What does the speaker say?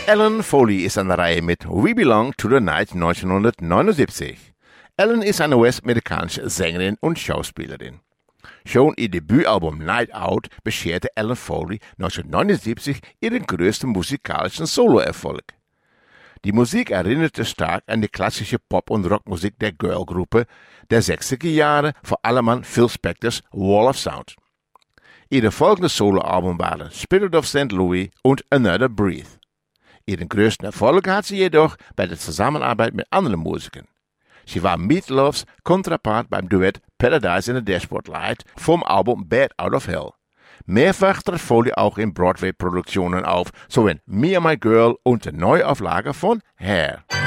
Ellen Foley ist an der Reihe mit We Belong to the Night 1979. Ellen ist eine US-amerikanische Sängerin und Schauspielerin. Schon ihr Debütalbum Night Out bescherte Ellen Foley 1979 ihren größten musikalischen Soloerfolg. Die Musik erinnerte stark an die klassische Pop- und Rockmusik der Girl-Gruppe der 60er Jahre, vor allem an Phil Spectors Wall of Sound. Ihre folgenden Soloalben waren Spirit of St. Louis und Another Breath. Ihren größten Erfolg hat sie jedoch bei der Zusammenarbeit mit anderen Musikern. Sie war Meat Loafs Kontrapart beim Duett Paradise in the Dashboard Light vom Album Bad Out of Hell. Mehrfach trat Foley auch in Broadway-Produktionen auf, so in Me and My Girl und der Neuauflage von Hair.